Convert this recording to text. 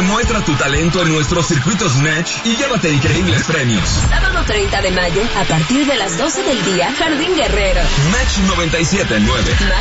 Demuestra tu talento en nuestros circuitos Match y llévate increíbles premios. Sábado 30 de mayo, a partir de las 12 del día, Jardín Guerrero. Match 97.9.